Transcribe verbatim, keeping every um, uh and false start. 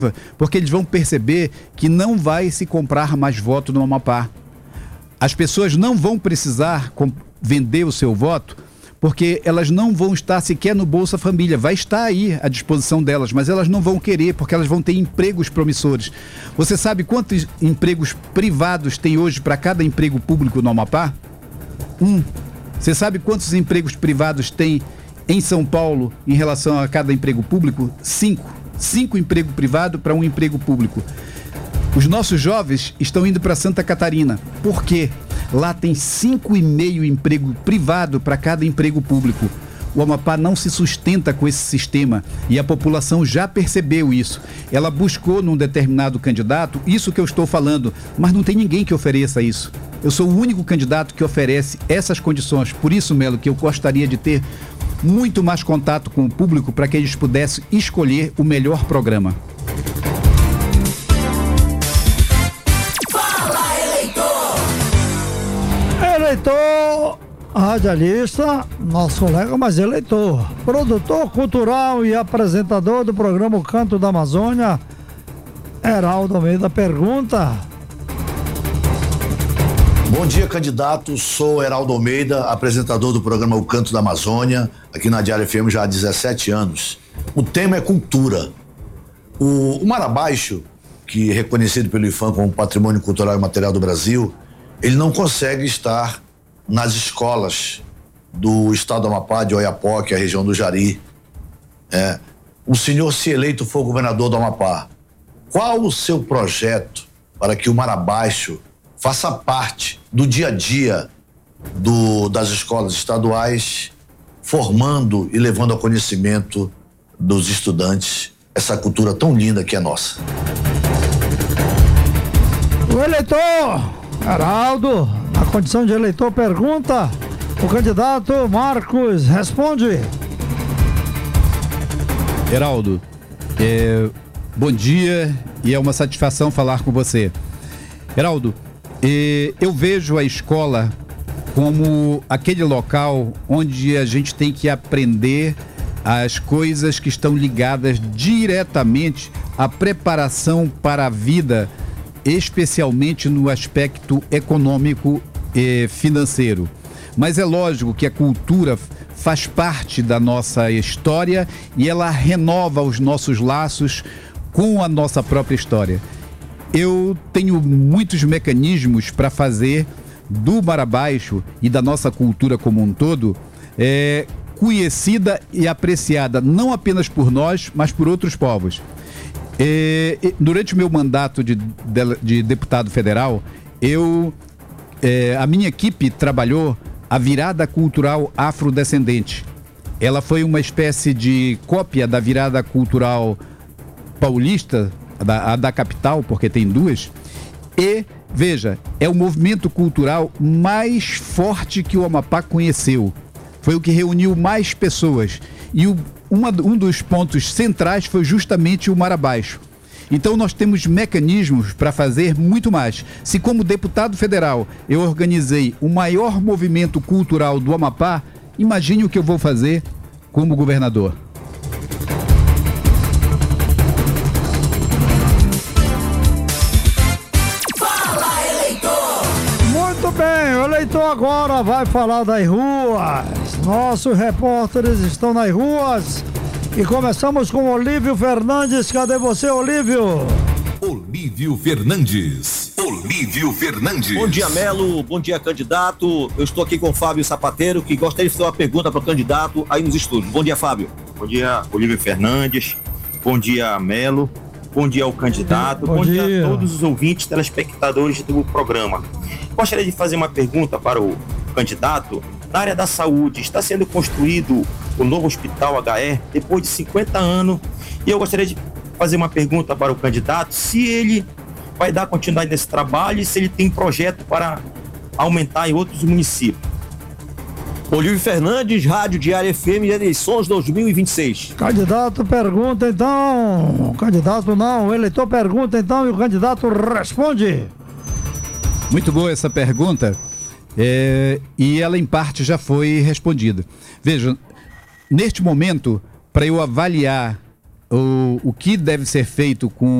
porque eles vão perceber que não vai se comprar mais voto no Amapá. As pessoas não vão precisar vender o seu voto, porque elas não vão estar sequer no Bolsa Família. Vai estar aí à disposição delas, mas elas não vão querer, porque elas vão ter empregos promissores. Você sabe quantos empregos privados tem hoje para cada emprego público no Amapá? Um. Você sabe quantos empregos privados tem em São Paulo em relação a cada emprego público? Cinco. Cinco empregos privados para um emprego público. Os nossos jovens estão indo para Santa Catarina. Por quê? Lá tem cinco e meio emprego privado para cada emprego público. O Amapá não se sustenta com esse sistema e a população já percebeu isso. Ela buscou num determinado candidato isso que eu estou falando, mas não tem ninguém que ofereça isso. Eu sou o único candidato que oferece essas condições. Por isso, Melo, que eu gostaria de ter muito mais contato com o público para que eles pudessem escolher o melhor programa. Fala, eleitor! Eleitor, radialista, nosso colega, mas eleitor, produtor cultural e apresentador do programa O Canto da Amazônia, Heraldo Almeida pergunta. Bom dia, candidato. Sou Heraldo Almeida, apresentador do programa O Canto da Amazônia, aqui na Diário F M já há dezessete anos. O tema é cultura. O, o Marabaixo, que é reconhecido pelo IPHAN como Patrimônio Cultural e Material do Brasil, ele não consegue estar nas escolas do estado do Amapá, de Oiapoque, a região do Jari. É, o senhor, se eleito for governador do Amapá, qual o seu projeto para que o Marabaixo faça parte do dia a dia do, das escolas estaduais, formando e levando ao conhecimento dos estudantes essa cultura tão linda que é nossa? O eleitor, Heraldo, na condição de eleitor, pergunta. O candidato Marcos responde. Heraldo, é, bom dia e é uma satisfação falar com você. Heraldo, é, eu vejo a escola como aquele local onde a gente tem que aprender as coisas que estão ligadas diretamente à preparação para a vida, especialmente no aspecto econômico e financeiro. Mas é lógico que a cultura faz parte da nossa história e ela renova os nossos laços com a nossa própria história. Eu tenho muitos mecanismos para fazer do Marabaixo e da nossa cultura como um todo é, conhecida e apreciada não apenas por nós, mas por outros povos. É, durante o meu mandato de, de, de deputado federal, eu, é, a minha equipe trabalhou a virada cultural afrodescendente. Ela foi uma espécie de cópia da virada cultural paulista, da, da capital, porque tem duas. E, veja, é o movimento cultural mais forte que o Amapá conheceu. Foi o que reuniu mais pessoas. E o, uma, um dos pontos centrais foi justamente o Marabaixo. Então nós temos mecanismos para fazer muito mais. Se como deputado federal eu organizei o maior movimento cultural do Amapá, imagine o que eu vou fazer como governador. Fala, eleitor! Muito bem, o eleitor agora vai falar das ruas. Nossos repórteres estão nas ruas. E começamos com Olívio Fernandes. Cadê você, Olívio? Olívio Fernandes. Olívio Fernandes. Bom dia, Melo. Bom dia, candidato. Eu estou aqui com o Fábio Sapateiro, que gostaria de fazer uma pergunta para o candidato aí nos estúdios. Bom dia, Fábio. Bom dia, Olívio Fernandes. Bom dia, Melo. Bom dia ao candidato. Bom, Bom dia. dia a todos os ouvintes, telespectadores do programa. Gostaria de fazer uma pergunta para o candidato. Na área da saúde, está sendo construído o novo Hospital H E depois de cinquenta anos. E eu gostaria de fazer uma pergunta para o candidato, se ele vai dar continuidade nesse trabalho e se ele tem projeto para aumentar em outros municípios. Olívio Fernandes, Rádio Diário F M, eleições dois mil e vinte e seis. Candidato pergunta então. Candidato não, o eleitor pergunta então e o candidato responde. Muito boa essa pergunta. É, e ela em parte já foi respondida. Veja, neste momento, para eu avaliar o, o que deve ser feito com